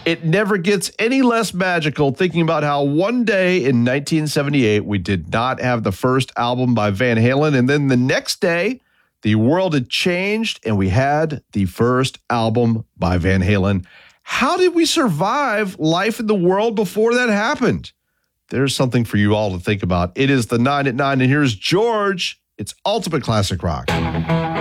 It never gets any less magical thinking about how one day in 1978, we did not have the first album by Van Halen. And then the next day, the world had changed and we had the first album by Van Halen. How did we survive life in the world before that happened? There's something for you all to think about. It is the 9 at 9, and here's George. It's Ultimate Classic Rock.